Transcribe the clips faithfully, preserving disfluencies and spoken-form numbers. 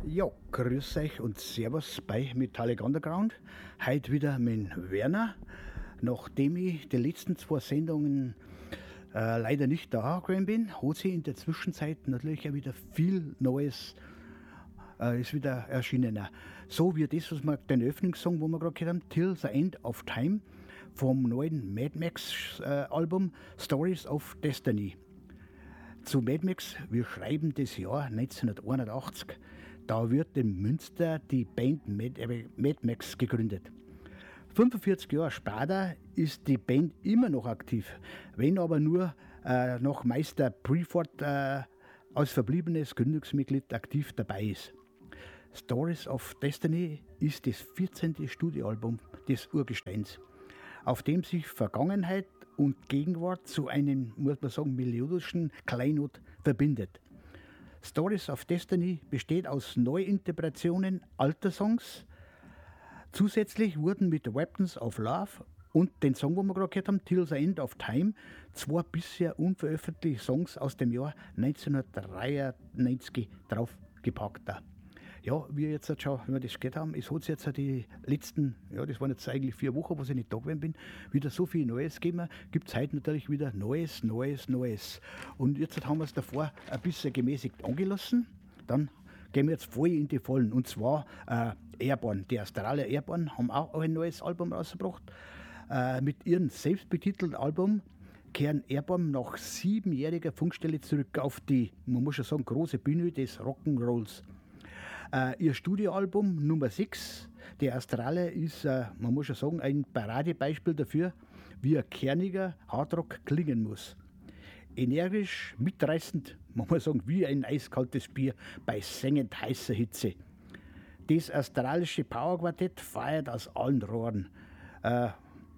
Ja, grüß euch und Servus bei Metallic Underground. Heute wieder mit Werner. Nachdem ich die letzten zwei Sendungen äh, leider nicht da gewesen bin, hat sich in der Zwischenzeit natürlich auch wieder viel Neues äh, ist wieder erschienen. So wie das, was wir den Öffnungssong, wo wir gerade gehört haben, Till the End of Time, vom neuen Mad Max äh, Album Stories of Destiny. Zu Mad Max, wir schreiben das Jahr neunzehnhunderteinundachtzig. Da wird in Münster die Band Mad, äh, Mad Max gegründet. fünfundvierzig Jahre später ist die Band immer noch aktiv, wenn aber nur äh, noch Meister Preford äh, als verbliebenes Gründungsmitglied aktiv dabei ist. Stories of Destiny ist das vierzehnte Studioalbum des Urgesteins, auf dem sich Vergangenheit und Gegenwart zu einem, muss man sagen, melodischen Kleinod verbindet. Stories of Destiny besteht aus Neuinterpretationen alter Songs. Zusätzlich wurden mit Weapons of Love und den Song, wo wir gerade gehört haben, Till the End of Time, zwei bisher unveröffentlichte Songs aus dem Jahr neunzehnhundertdreiundneunzig draufgepackt. Ja, wie jetzt schon, wenn wir das gehört haben, es hat jetzt die letzten, ja, das waren jetzt eigentlich vier Wochen, wo ich nicht da gewesen bin, wieder so viel Neues gegeben. Gibt es heute natürlich wieder Neues, Neues, Neues. Und jetzt haben wir es davor ein bisschen gemäßigt angelassen. Dann gehen wir jetzt voll in die Vollen. Und zwar äh, Airborne, die Australier Airborne haben auch ein neues Album rausgebracht. Äh, mit ihrem selbstbetitelten Album kehren Airborne nach siebenjähriger Funkstelle zurück auf die, man muss schon sagen, große Bühne des Rock'n'Rolls. Äh, ihr Studioalbum Nummer sechs, der Australier, ist, äh, man muss schon sagen, ein Paradebeispiel dafür, wie ein kerniger Hardrock klingen muss. Energisch, mitreißend, man muss sagen, wie ein eiskaltes Bier bei sengend heißer Hitze. Das australische Powerquartett feiert aus allen Rohren. Äh,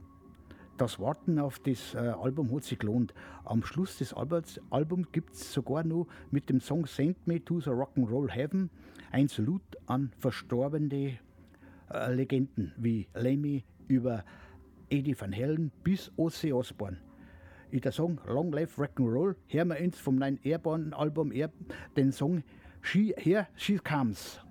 Das Warten auf das äh, Album hat sich gelohnt. Am Schluss des Albums, Albums gibt es sogar noch mit dem Song Send Me to the Rock'n'Roll Heaven ein Salut an verstorbene äh, Legenden wie Lemmy über Eddie Van Halen bis Ozzy Osbourne. In der Song Long Live Rock'n'Roll hören wir uns vom neuen Airborne Album Air, den Song She, Here She Comes.